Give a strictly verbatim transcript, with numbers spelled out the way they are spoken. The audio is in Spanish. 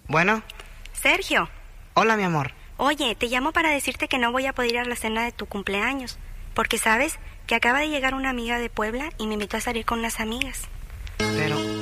Bueno. Sergio. Hola, mi amor. Oye, te llamo para decirte que no voy a poder ir a la cena de tu cumpleaños, porque sabes que acaba de llegar una amiga de Puebla y me invitó a salir con unas amigas. Pero...